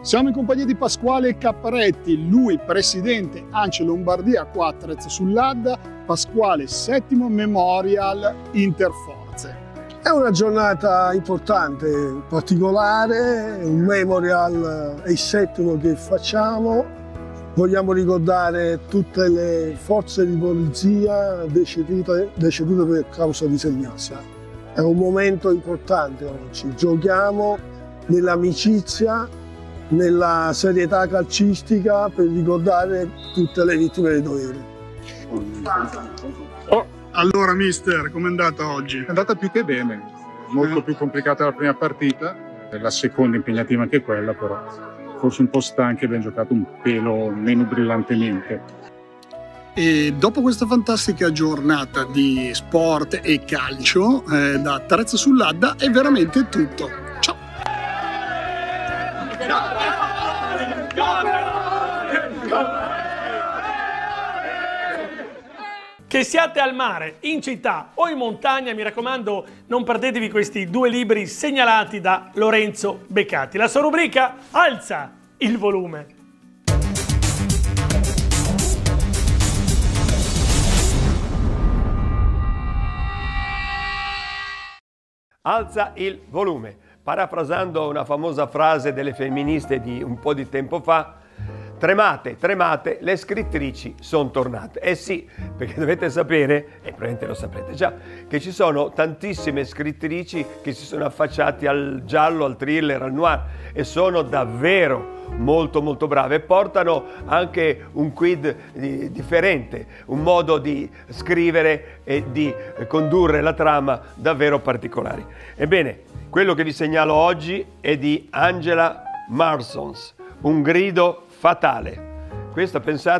Siamo in compagnia di Pasquale Capretti, lui presidente ANCE Lombardia qua a Trezzo sull'Adda. Pasquale, 7° Memorial Interforze. È una giornata importante, particolare, un memorial, è il 7° che facciamo. Vogliamo ricordare tutte le forze di polizia decedute per causa di segnazia. È un momento importante oggi, giochiamo nell'amicizia, nella serietà calcistica per ricordare tutte le vittime dei doveri. Allora mister, com'è andata oggi? È andata più che bene, molto più complicata la prima partita, la seconda impegnativa anche quella, però forse un po' stanchi, abbiamo giocato un pelo meno brillantemente. E dopo questa fantastica giornata di sport e calcio, da Trezzo sull'Adda è veramente tutto. Ciao! Che siate al mare, in città o in montagna, mi raccomando, non perdetevi questi 2 libri segnalati da Lorenzo Beccati. La sua rubrica Alza il volume. Alza il volume. Parafrasando una famosa frase delle femministe di un po' di tempo fa, tremate, tremate, le scrittrici sono tornate. Eh sì, perché dovete sapere, e probabilmente lo saprete già, che ci sono tantissime scrittrici che si sono affacciati al giallo, al thriller, al noir e sono davvero molto molto brave. Portano anche un quid differente, un modo di scrivere e di condurre la trama davvero particolari. Ebbene, quello che vi segnalo oggi è di Angela Marsons, Un grido fatale. Questa, pensate,